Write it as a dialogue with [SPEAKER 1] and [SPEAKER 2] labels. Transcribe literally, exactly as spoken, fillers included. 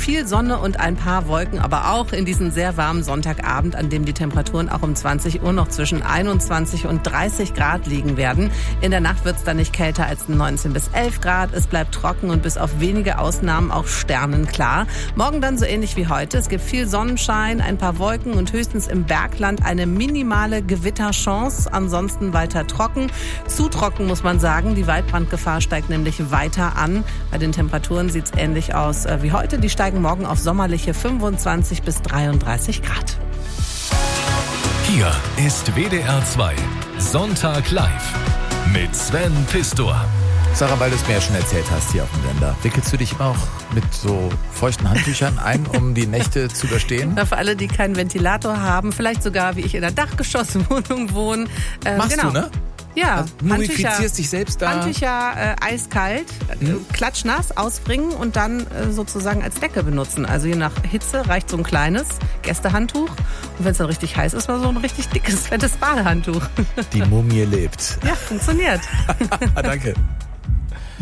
[SPEAKER 1] viel Sonne und ein paar Wolken, aber auch in diesen sehr warmen Sonntagabend, an dem die Temperaturen auch um zwanzig Uhr noch zwischen einundzwanzig und dreißig Grad liegen werden. In der Nacht wird es dann nicht kälter als neunzehn bis elf Grad. Es bleibt trocken und bis auf wenige Ausnahmen auch sternenklar. Morgen dann so ähnlich wie heute. Es gibt viel Sonnenschein, ein paar Wolken und höchstens im Bergland eine minimale Gewitterchance. Ansonsten weiter trocken. Zu trocken muss man sagen. Die Waldbrandgefahr steigt nämlich weiter an. Bei den Temperaturen sieht es ähnlich aus wie heute. Die steigen morgen auf sommerliche fünfundzwanzig bis dreiunddreißig Grad.
[SPEAKER 2] Hier ist W D R zwei Sonntag live mit Sven Pistor.
[SPEAKER 3] Sarah, weil du es mir ja schon erzählt hast hier auf dem Sender, wickelst du dich immer auch mit so feuchten Handtüchern ein, um die Nächte zu überstehen?
[SPEAKER 1] Na, für alle, die keinen Ventilator haben, vielleicht sogar wie ich in einer Dachgeschosswohnung wohne.
[SPEAKER 3] Äh, Machst
[SPEAKER 1] genau.
[SPEAKER 3] du, ne?
[SPEAKER 1] Ja,
[SPEAKER 3] also, mumifizierst dich selbst da.
[SPEAKER 1] Handtücher äh, eiskalt, hm? äh, klatschnass ausbringen und dann äh, sozusagen als Decke benutzen. Also je nach Hitze reicht so ein kleines Gästehandtuch. Und wenn es dann richtig heiß ist, mal so ein richtig dickes, fettes Badehandtuch.
[SPEAKER 3] Die Mumie lebt.
[SPEAKER 1] Ja, funktioniert.
[SPEAKER 3] Danke.